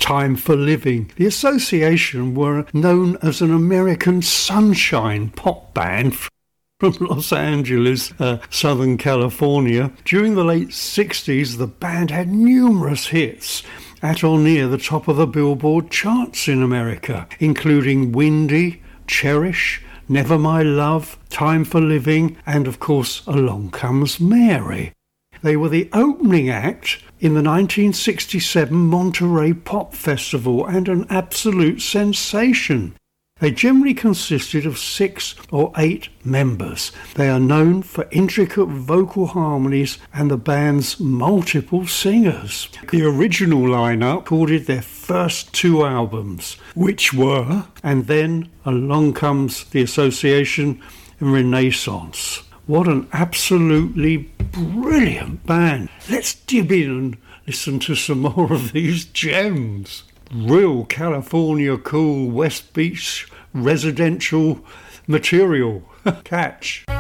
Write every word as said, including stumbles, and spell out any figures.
Time for Living. The Association were known as an American sunshine pop band from Los Angeles, uh, Southern California. During the late sixties, the band had numerous hits at or near the top of the Billboard charts in America, including Windy, Cherish, Never My Love, Time for Living, and of course Along Comes Mary. They were the opening act in the nineteen sixty-seven Monterey Pop Festival and an absolute sensation. They generally consisted of six or eight members. They are known for intricate vocal harmonies and the band's multiple singers. The original lineup recorded their first two albums, which were And Then Along Comes the Association and Renaissance. What an absolutely brilliant band. Let's dip in and listen to some more of these gems. Real California cool West Beach residential material. Catch.